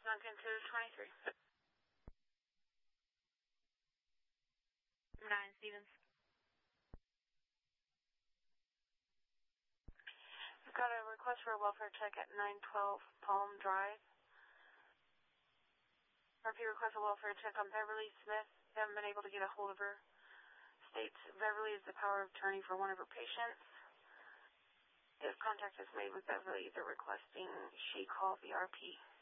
Duncan 223. 9 Stevens. We've got a request for a welfare check at 912 Palm Drive. RP requests a welfare check on Beverly Smith. They haven't been able to get a hold of her. States Beverly is the power of attorney for one of her patients. If contact is made with Beverly, they're requesting she call the RP.